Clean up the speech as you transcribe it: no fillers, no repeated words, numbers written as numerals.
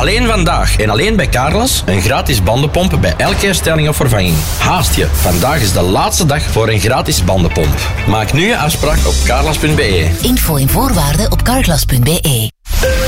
Alleen vandaag en alleen bij Carglass een gratis bandenpomp bij elke herstelling of vervanging. Haast je, vandaag is de laatste dag voor een gratis bandenpomp. Maak nu je afspraak op carglass.be. Info en voorwaarden op carglass.be.